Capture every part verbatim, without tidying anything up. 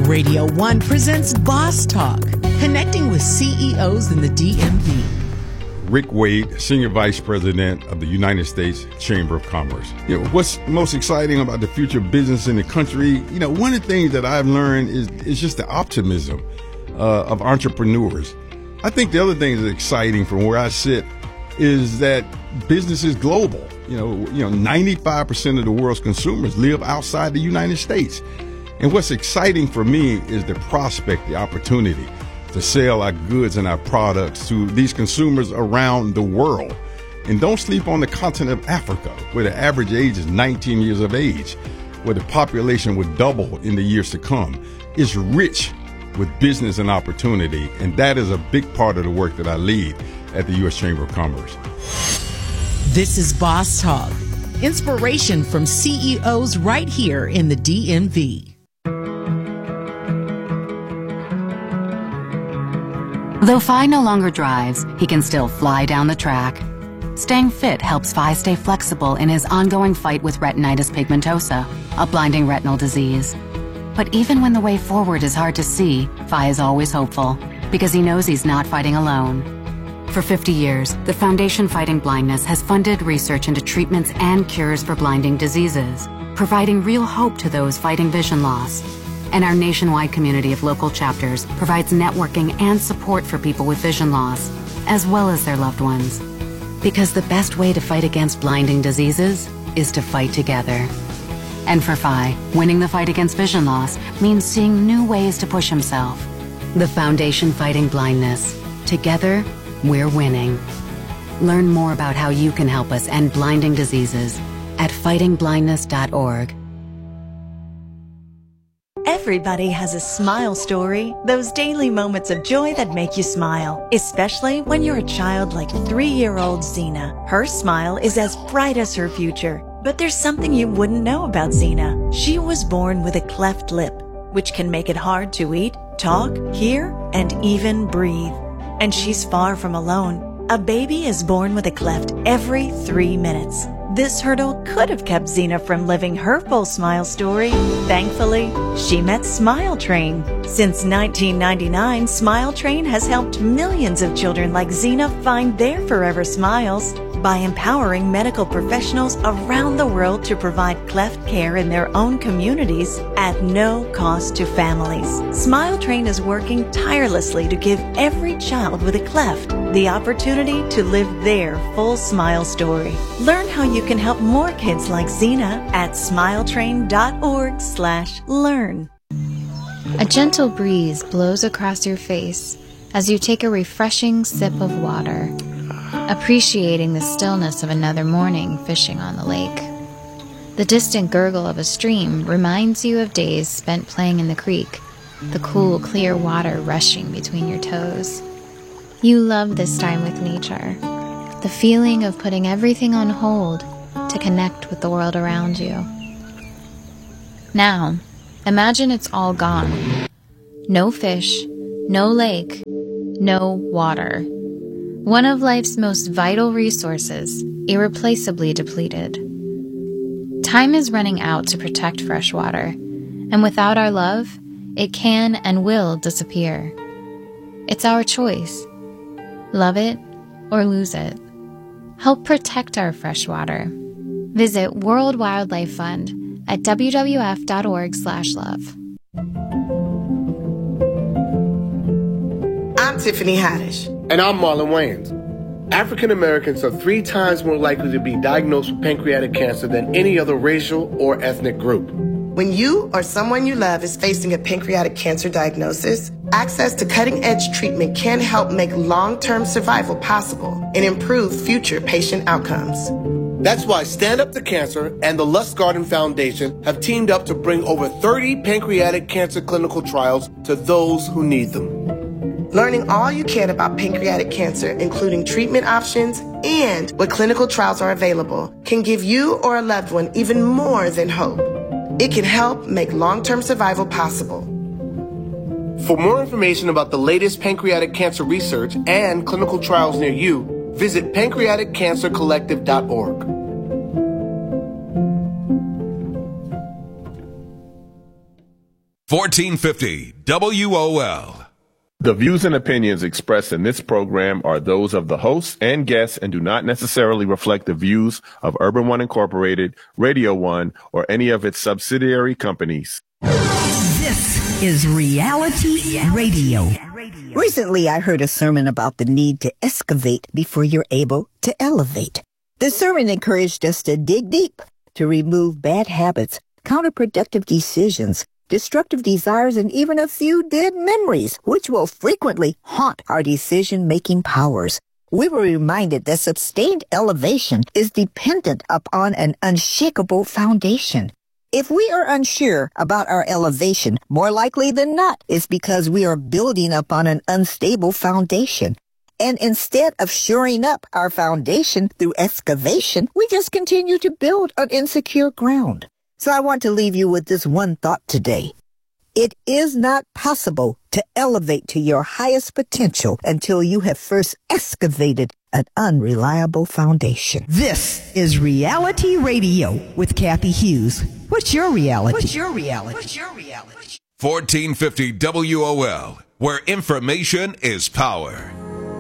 Radio One presents Boss Talk, connecting with C E Os in the D M V. Rick Wade, Senior Vice President of the United States Chamber of Commerce. You know, what's most exciting about the future of business in the country? You know, one of the things that I've learned is, is just the optimism uh, of entrepreneurs. I think the other thing that's exciting from where I sit is that business is global. You know, you know, ninety-five percent of the world's consumers live outside the United States. And what's exciting for me is the prospect, the opportunity to sell our goods and our products to these consumers around the world. And don't sleep on the continent of Africa, where the average age is nineteen years of age, where the population would double in the years to come. It's rich with business and opportunity, and that is a big part of the work that I lead at the U S Chamber of Commerce. This is Boss Talk, inspiration from C E Os right here in the D M V. Though Phi no longer drives, he can still fly down the track. Staying fit helps Phi stay flexible in his ongoing fight with retinitis pigmentosa, a blinding retinal disease. But even when the way forward is hard to see, Phi is always hopeful, because he knows he's not fighting alone. For fifty years, the Foundation Fighting Blindness has funded research into treatments and cures for blinding diseases, providing real hope to those fighting vision loss. And our nationwide community of local chapters provides networking and support for people with vision loss, as well as their loved ones. Because the best way to fight against blinding diseases is to fight together. And for Phi, winning the fight against vision loss means seeing new ways to push himself. The Foundation Fighting Blindness. Together, we're winning. Learn more about how you can help us end blinding diseases at fighting blindness dot org. Everybody has a smile story, those daily moments of joy that make you smile, especially when you're a child like three-year-old Zena. Her smile is as bright as her future, but there's something you wouldn't know about Zena. She was born with a cleft lip, which can make it hard to eat, talk, hear, and even breathe. And she's far from alone. A baby is born with a cleft every three minutes. This hurdle could have kept Zena from living her full smile story. Thankfully, she met Smile Train. Since nineteen ninety-nine, Smile Train has helped millions of children like Zena find their forever smiles by empowering medical professionals around the world to provide cleft care in their own communities at no cost to families. Smile Train is working tirelessly to give every child with a cleft the opportunity to live their full smile story. Learn how you can help more kids like Zena at smiletrain dot org slash learn. A gentle breeze blows across your face as you take a refreshing sip of water, appreciating the stillness of another morning fishing on the lake. The distant gurgle of a stream reminds you of days spent playing in the creek, the cool, clear water rushing between your toes. You love this time with nature, the feeling of putting everything on hold to connect with the world around you. Now, imagine it's all gone. No fish, no lake, no water. One of life's most vital resources, irreplaceably depleted. Time is running out to protect fresh water, and without our love, it can and will disappear. It's our choice. Love it or lose it. Help protect our fresh water. Visit World Wildlife Fund at w w f dot org slash love. I'm Tiffany Haddish. And I'm Marlon Wayans. African Americans are three times more likely to be diagnosed with pancreatic cancer than any other racial or ethnic group. When you or someone you love is facing a pancreatic cancer diagnosis, access to cutting-edge treatment can help make long-term survival possible and improve future patient outcomes. That's why Stand Up to Cancer and the Lustgarten Foundation have teamed up to bring over thirty pancreatic cancer clinical trials to those who need them. Learning all you can about pancreatic cancer, including treatment options and what clinical trials are available, can give you or a loved one even more than hope. It can help make long-term survival possible. For more information about the latest pancreatic cancer research and clinical trials near you, visit pancreatic cancer collective dot org. fourteen fifty W O L. The views and opinions expressed in this program are those of the hosts and guests and do not necessarily reflect the views of Urban One Incorporated, Radio One, or any of its subsidiary companies. This is Reality Radio. Recently, I heard a sermon about the need to excavate before you're able to elevate. The sermon encouraged us to dig deep, to remove bad habits, counterproductive decisions, destructive desires, and even a few dead memories, which will frequently haunt our decision-making powers. We were reminded that sustained elevation is dependent upon an unshakable foundation. If we are unsure about our elevation, more likely than not, it's because we are building upon an unstable foundation. And instead of shoring up our foundation through excavation, we just continue to build on insecure ground. So I want to leave you with this one thought today. It is not possible to elevate to your highest potential until you have first excavated an unreliable foundation. This is Reality Radio with Kathy Hughes. What's your reality? What's your reality? What's your reality? fourteen fifty W O L, where information is power.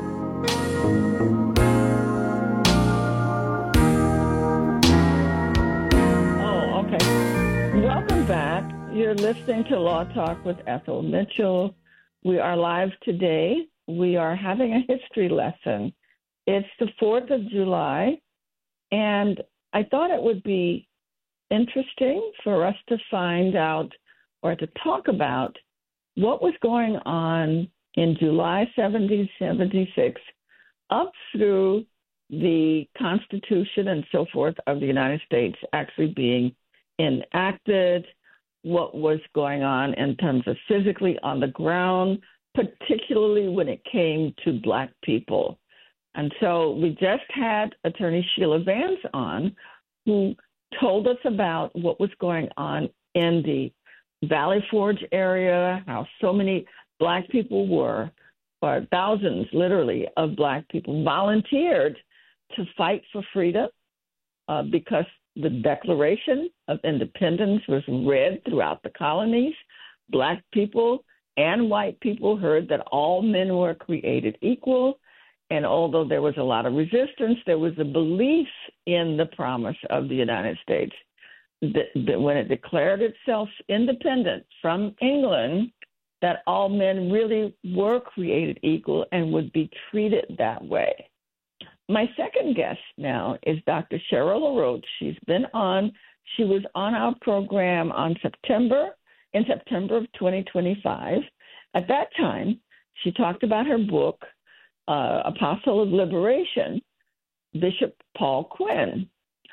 Welcome back. You're listening to Law Talk with Ethel Mitchell. We are live today. We are having a history lesson. It's the fourth of July, and I thought it would be interesting for us to find out or to talk about what was going on in July seventeen seventy-six up through the Constitution and so forth of the United States actually being enacted, what was going on in terms of physically on the ground, particularly when it came to Black people. And so we just had Attorney Sheila Vance on, who told us about what was going on in the Valley Forge area, how so many Black people were, or thousands literally of Black people volunteered to fight for freedom uh, because the Declaration of Independence was read throughout the colonies. Black people and white people heard that all men were created equal. And although there was a lot of resistance, there was a belief in the promise of the United States that, that when it declared itself independent from England, that all men really were created equal and would be treated that way. My second guest now is Doctor Cheryl LaRoche. She's been on. She was on our program on September, in September of twenty twenty-five. At that time, she talked about her book, uh, Apostle of Liberation, Bishop Paul Quinn.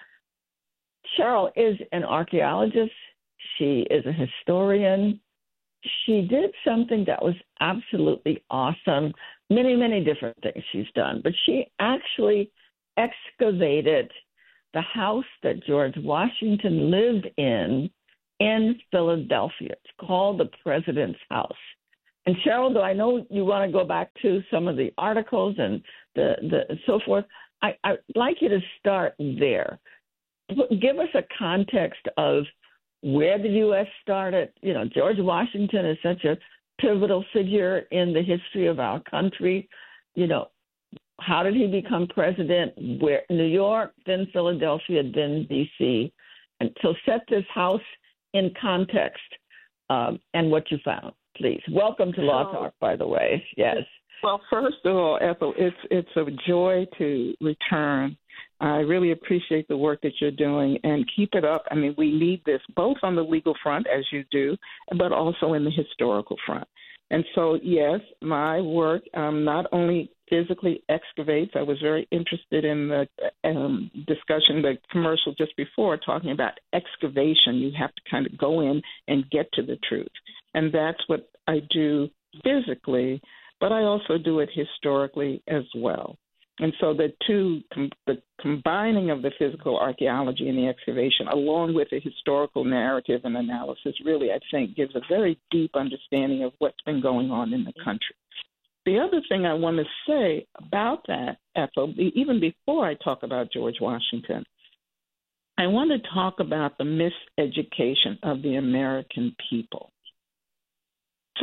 Cheryl is an archaeologist. She is a historian. She did something that was absolutely awesome. Many, many different things she's done, but she actually excavated the house that George Washington lived in in Philadelphia. It's called the President's House. And Cheryl, though I know you want to go back to some of the articles and the, the so forth, I, I'd like you to start there. Give us a context of where the U S started. You know, George Washington is such a pivotal figure in the history of our country. You know, how did he become president? Where New York, then Philadelphia, then D C. And so set this house in context um, and what you found, please. Welcome to Law Talk, by the way. Yes. Well, first of all, Ethel, it's it's a joy to return. I really appreciate the work that you're doing, and keep it up. I mean, we need this both on the legal front, as you do, but also in the historical front. And so, yes, my work um, not only physically excavates. I was very interested in the um, discussion, the commercial just before, talking about excavation. You have to kind of go in and get to the truth. And that's what I do physically, but I also do it historically as well. And so the two, com- the combining of the physical archaeology and the excavation, along with the historical narrative and analysis, really, I think, gives a very deep understanding of what's been going on in the country. The other thing I want to say about that, Ethel, even before I talk about George Washington, I want to talk about the miseducation of the American people.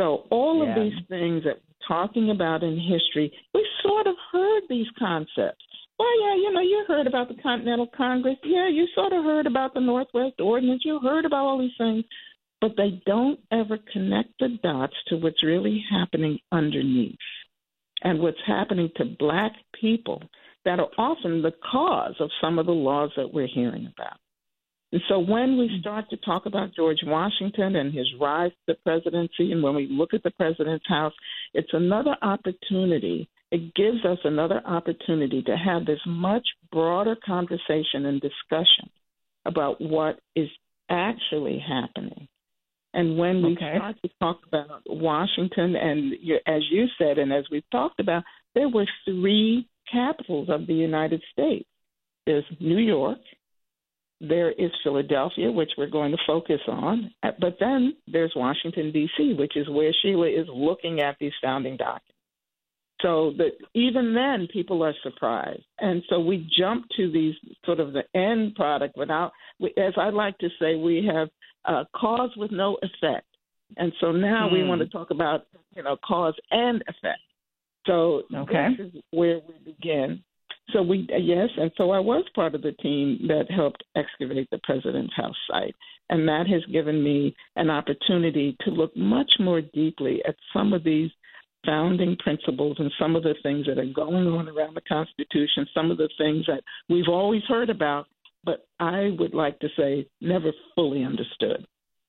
So all Yeah. of these things that we're talking about in history, we sort of heard these concepts. Well, yeah, you know, you heard about the Continental Congress. Yeah, you sort of heard about the Northwest Ordinance. You heard about all these things. But they don't ever connect the dots to what's really happening underneath and what's happening to Black people that are often the cause of some of the laws that we're hearing about. And so when we start to talk about George Washington and his rise to the presidency, and when we look at the president's house, it's another opportunity. It gives us another opportunity to have this much broader conversation and discussion about what is actually happening. And when we Okay. start to talk about Washington, and you, as you said, and as we've talked about, there were three capitals of the United States. There's New York, there is Philadelphia, which we're going to focus on, but then there's Washington, D C, which is where Sheila is looking at these founding documents. So that even then, people are surprised. And so we jump to these sort of the end product without, as I like to say, we have uh, cause with no effect. And so now Hmm. we want to talk about, you know, cause and effect. So Okay. this is where we begin. So we, yes, and so I was part of the team that helped excavate the President's House site. And that has given me an opportunity to look much more deeply at some of these founding principles and some of the things that are going on around the Constitution, some of the things that we've always heard about, but I would like to say never fully understood.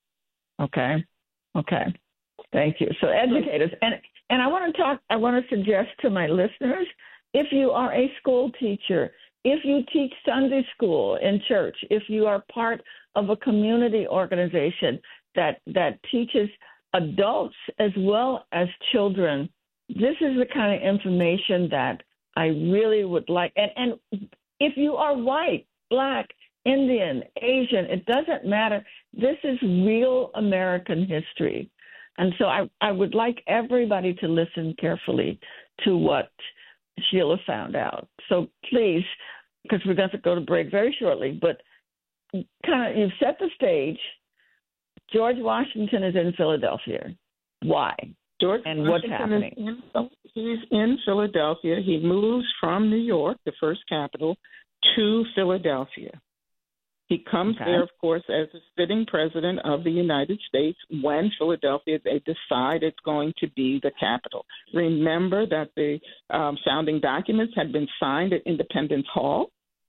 Okay. Okay. Thank you. So educate us. And and I want to talk, I want to suggest to my listeners, if you are a school teacher, if you teach Sunday school in church, if you are part of a community organization that that teaches adults as well as children, this is the kind of information that I really would like. And, and if you are white, Black, Indian, Asian, it doesn't matter. This is real American history. And so I, I would like everybody to listen carefully to what Sheila found out. So please, because we're going to go to break very shortly, but kind of you've set the stage. George Washington is in Philadelphia. Why? George and Washington what's happening? Is in, he's in Philadelphia. He moves from New York, the first capital, to Philadelphia. He comes Okay. there, of course, as the sitting president of the United States when Philadelphia, they decide it's going to be the capital. Remember that the um, founding documents had been signed at Independence Hall,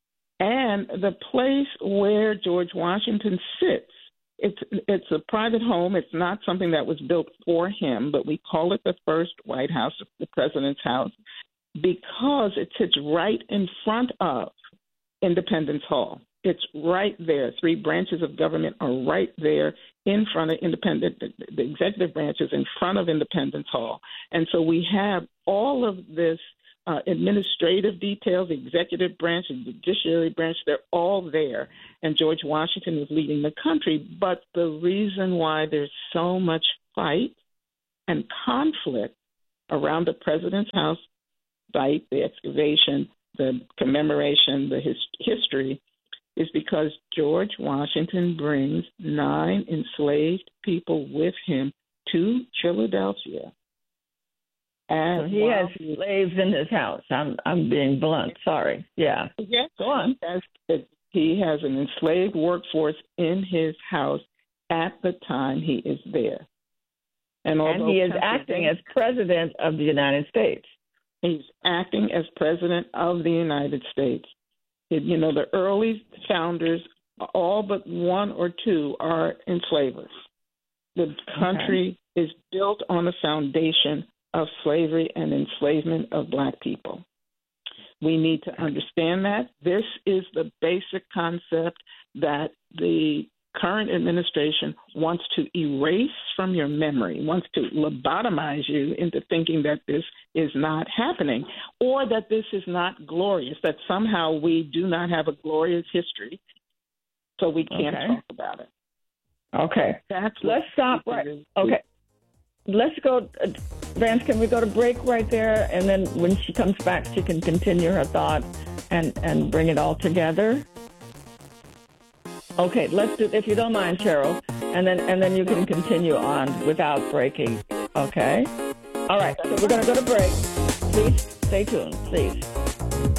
and the place where George Washington sits, it's it's a private home. It's not something that was built for him, but we call it the first White House, the president's house, because it sits right in front of Independence Hall. It's right there. Three branches of government are right there in front of independent, the executive branch is in front of Independence Hall. And so we have all of this uh, administrative details, the executive branch, the judiciary branch, they're all there. And George Washington is leading the country. But the reason why there's so much fight and conflict around the president's house site, the excavation, the commemoration, the his, history, is because George Washington brings nine enslaved people with him to Philadelphia. And So he has slaves in his house. I'm I'm being blunt. Sorry. Yeah. Yes, go on. He has, he has an enslaved workforce in his house at the time he is there. And, And he is acting as president of the United States. He's acting as president of the United States. It, you know, the early founders, all but one or two are enslavers. The country okay. is built on a foundation of slavery and enslavement of Black people. We need to understand that. This is the basic concept that the current administration wants to erase from your memory, wants to lobotomize you into thinking that this is not happening or that this is not glorious, that somehow we do not have a glorious history, so we can't okay. talk about it. Okay. That's Let's stop right. Okay. Let's go. Uh, Vance, can we go to break right there? And then when she comes back, she can continue her thought and, and bring it all together. Okay, let's do, if you don't mind, Cheryl, and then and then you can continue on without breaking. Okay. All right. So we're going to go to break. Please stay tuned, please.